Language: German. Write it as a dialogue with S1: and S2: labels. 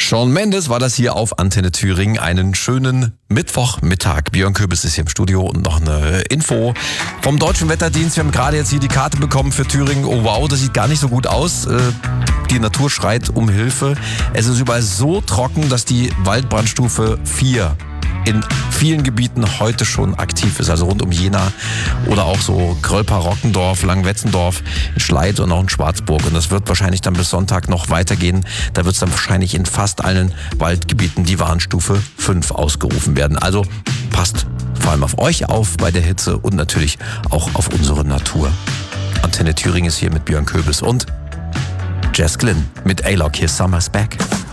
S1: Shawn Mendes war das hier auf Antenne Thüringen. Einen schönen Mittwochmittag. Björn Köbis ist hier im Studio und noch eine Info vom Deutschen Wetterdienst. Wir haben gerade jetzt hier die Karte bekommen für Thüringen. Oh wow, das sieht gar nicht so gut aus. Die Natur schreit um Hilfe. Es ist überall so trocken, dass die Waldbrandstufe 4 in vielen Gebieten heute schon aktiv ist, also rund um Jena oder auch so Grölpa, Rockendorf, Langwetzendorf, in Schleid und auch in Schwarzburg. Und das wird wahrscheinlich dann bis Sonntag noch weitergehen. Da wird es dann wahrscheinlich in fast allen Waldgebieten die Warnstufe 5 ausgerufen werden. Also passt vor allem auf euch auf bei der Hitze und natürlich auch auf unsere Natur. Antenne Thüringen ist hier mit Björn Köbis und Jess Glynn mit A-Lock. Hier Summer's Back.